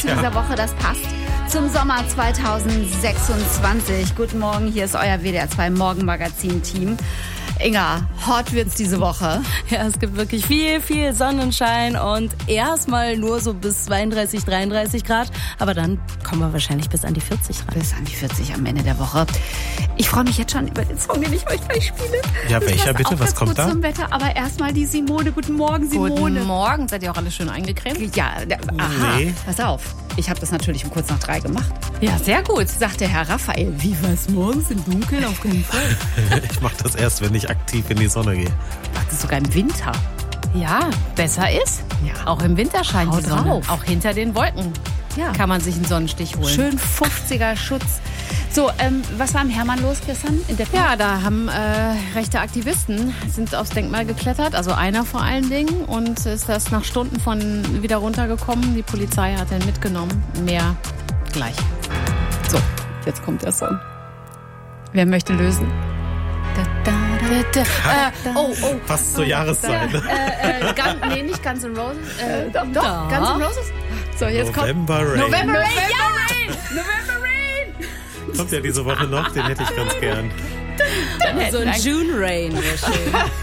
zu dieser Woche, das passt zum Sommer 2026. Guten Morgen, hier ist euer WDR 2 Morgenmagazin-Team. Inga, hot wird's diese Woche. Ja, es gibt wirklich viel Sonnenschein und erstmal nur so bis 32, 33 Grad. Aber dann kommen wir wahrscheinlich bis an die 40 ran. Bis an die 40 am Ende der Woche. Ich freue mich jetzt schon über den Song, den ich euch gleich spiele. Ja, welcher bitte? Was kommt da? Zum Wetter, aber erstmal die Simone. Guten Morgen, Simone. Guten Morgen. Seid ihr auch alle schön eingecremt? Ja, aha. Nee. Pass auf. Ich habe das natürlich um kurz nach 3 gemacht. Ja, sehr gut. Sagt der Herr Raphael. Wie was morgens im Dunkeln? Auf keinen Fall. Ich mache das erst, wenn ich aktiv in die Sonne gehe. Das ist sogar im Winter. Ja, besser ist. Ja. Auch im Winter scheint Hau die Sonne. drauf. Auch hinter den Wolken Ja. kann man sich einen Sonnenstich holen. Schön 50er Schutz. So, was war im Hermann los gestern? In der Ja, da haben rechte Aktivisten sind aufs Denkmal geklettert, also einer vor allen Dingen, und ist das nach Stunden von wieder runtergekommen. Die Polizei hat ihn mitgenommen. Mehr gleich. So, jetzt kommt der Song. Wer möchte lösen? Passt zur Jahreszeit. Nee, nicht Guns N' Roses. Doch, Guns N' Roses. So, jetzt kommt November Rain. November Rain. Ja! November Rain. Kommt ja diese Woche noch, den hätte ich ganz gern. So ein June Rain wäre schön.